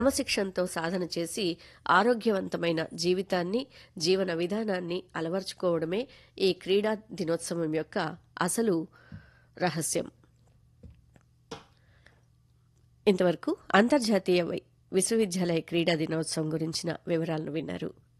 క్రమశిక్షణతో సాధన చేసి ఆరోగ్యవంతమైన జీవితాన్ని, జీవన విధానాన్ని అలవర్చుకోవడమే ఈ క్రీడా దినోత్సవం యొక్క అసలు రహస్యం. ఇంతవరకు అంతర్జాతీయ విశ్వవిద్యాలయ క్రీడా దినోత్సవం గురించిన వివరాలను విన్నారు.